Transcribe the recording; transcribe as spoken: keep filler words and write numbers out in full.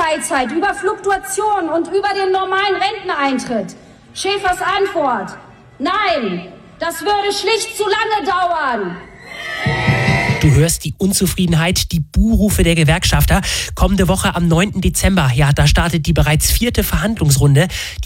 Teilzeit, über Fluktuation und über den normalen Renteneintritt. Schäfers Antwort: Nein, das würde schlicht zu lange dauern. Du hörst die Unzufriedenheit, die Buhrufe der Gewerkschafter. Kommende Woche am neunten Dezember, ja, da startet die bereits vierte Verhandlungsrunde.